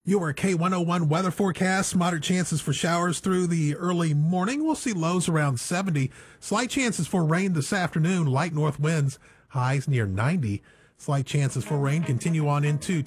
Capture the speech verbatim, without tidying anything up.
Your K one oh one weather forecast. Moderate chances for showers through the early morning. We'll see lows around seventy. Slight chances for rain this afternoon. Light north winds. Highs near ninety. Slight chances for rain continue on into